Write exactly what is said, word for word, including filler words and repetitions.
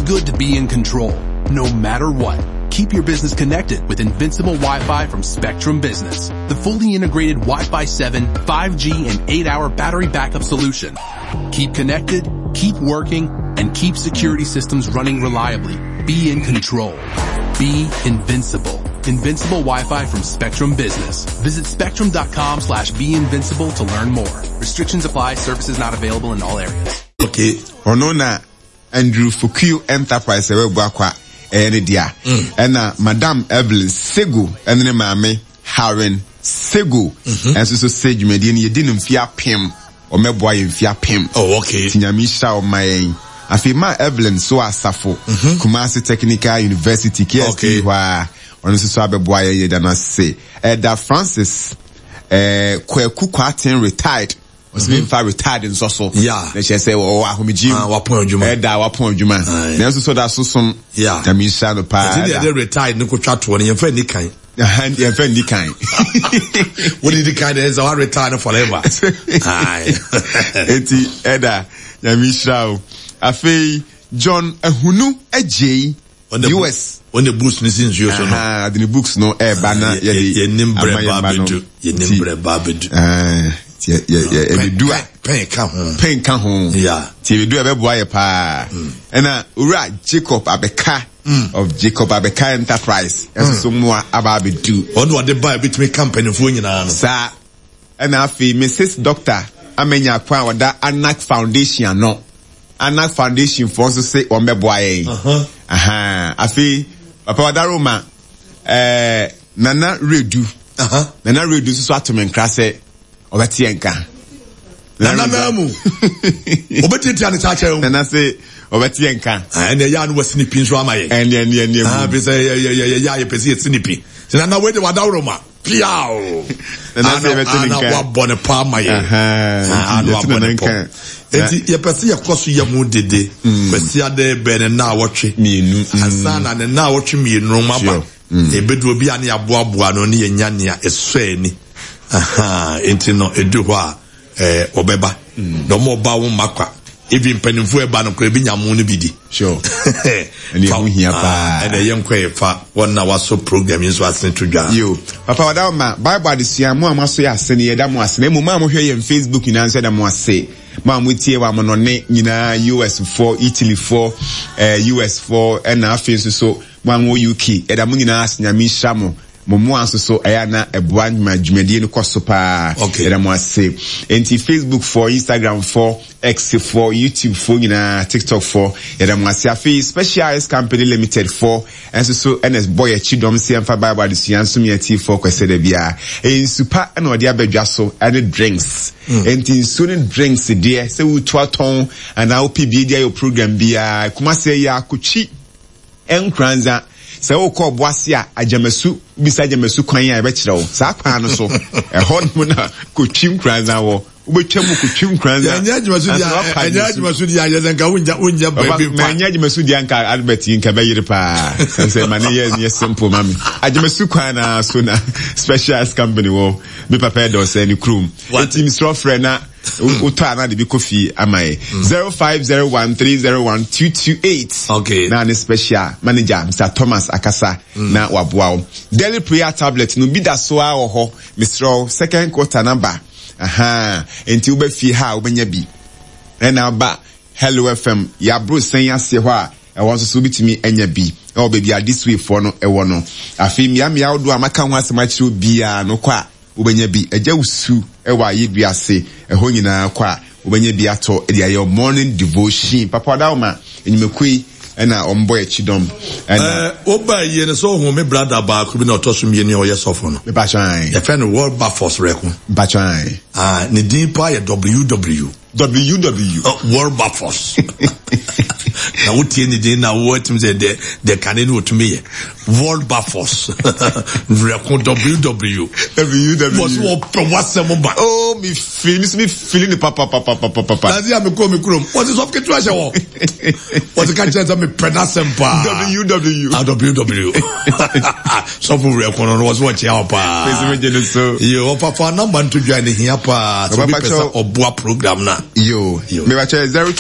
good to be in control, no matter what. Keep your business connected with Invincible Wi-Fi from Spectrum Business, the fully integrated Wi-Fi seven, five G, and eight hour battery backup solution. Keep connected, keep working, and keep security systems running reliably. Be in control. Be invincible. Invincible Wi-Fi from Spectrum Business. Visit spectrum.com slash be invincible to learn more. Restrictions apply. Services not available in all areas. Okay. Honona Andrew Fuku Enterprise Webwakwa Ene dia. And uh, Madame Evelyn Segu and then Mame Haren Segu. And so say you made you didn't fear pim or me boy in fear pim. Oh, okay. Tinyamisha or my Afima Evelyn so asafo Kumasi Technical University K S T wa on so abeboa ye da na say Eda Francis eh Kweku Kwatin retired was being far retired in so so yeah they say oh ahomiji ah wapon adwuma Eda wapon adwuma na so so da so som yeah na mi sha no pa they retired no ko twato no yemfa ni kan and yemfa ni kan what did the kind is our retire forever aye eti Eda na mi sha Afe John Ehunu Ejei U S on the books nisin you so no ah the books no e ba na ye ye nimbre babedu ye nimbre babedu ah ye ye e do pen ka ho pen ka ho yeah ti do e be boa ye pa na ura Jacob Abeka of Jacob Abeka Enterprise eso so mo aba bedu on what the buy between company fo nyina no sa na afi Missus Doctor Amenya kwa wada Anak Foundation no Anak Foundation for also say on me boy. Uh-huh. Aha. Afi Papa Wadaroma eh Nana Redu. Uh-huh. Nana Redu so atomen krase obeti enka. Nana mamu. Obeti ti an chache o. Nana say obeti enka. Ah na ya no wasinipi nso amaye. En en en en. Ah be say ya ya ya ya pesi sinipi. Nana we de Wadaroma. Piao. Nana say obeti enka. Ana wa bone pa amaye. Aha. Ana wa bone pa. Eti ye pese ye koso ye mu dede pese ade be ne na wotwe mienu asana ne na wotwe mienu maba e bedu obi ane aboaboa no ne ye nya ne eso ani aha enti no edu ho a eh obeba no mo ba wo makwa even penimfo e ba no kra bi nyamu no bidi sure and you here pa and ye nkwa fa one na waso program yin so asen to dwa yo papa wada ma bible adesua mu amaso ya asene ye da mu asene mu ma mo hwe ye Facebook na nso da mu ase ma mo tie wa mo no ne nyina U S four Italy four eh U S four and na afi so so mo an U K e da mu nyina asnyami shamo mo mo anso so aya na eboa dwumadie no koso pa e da mo ase enti Facebook for Instagram for X for YouTube for nyina TikTok for e da mo ase afi Specialized Company Limited for enso so N S boy chidom se amfa bible adesua nso me ati for kwese da bia e super na odi abadwa so and drinks enti so ne drinks there se we to aton and now P B D your program bia kuma se ya kuchi enkranza se wo ko boase a ajamasu bisa ajamasu kwan ya be kire wo sa kwan no so e hon mu na ko twim kranza wo ubetwa mu ko twim kranza anya ajamasu dia anya ajamasu dia ya zanka unja unja baby pa anya ajamasu dia nka Albert nka be yire pa se mane ye ye simple mami ajamasu kwan na so na Specialized Company wo be papa do say ni krum team straw friend na uta na de bi kofi amaye zero five zero one three zero one two two eight okay na ne special manager Mister Thomas Akasa mm. na waboa daily prayer tablet no bi da so a wo ho Mister second quarter number aha enti uba fi ha ubenya bi na ba Hello F M ya bro sen ase ho a e won so bitimi enya bi e o baby a this way for no e wo no afi mia mia odo amaka ho asema kire bia no kwa ubenya bi eja usu e wa yedua ase e ho nyina kwa ubenya bi ato e your morning devotion papa dauma enyimekui ena omboy chidom eh oba ye ne so ho me brother ba ku bi na otoso me ni o ye sofo no me ba chan ye friend world baffles reku ba chan ah ne din pa ye W W W W uh, world baffles na wutie ni din na what me the the canenu to me world baffles reku W W W W was what what's some ba oh me feel me feeling the papa papa papa papa lazi am ko me krom what is of ketu ashe wo what can change me pronounce pa W W ah W W so for reku no was what ya pa me me so yo papa number to join here pa so be person oboa program na yo me ba zero